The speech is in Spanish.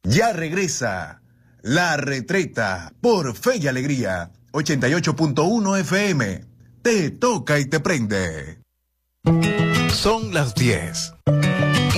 Ya regresa La Retreta por Fe y Alegría, 88.1 FM. Te toca y te prende. Son las 10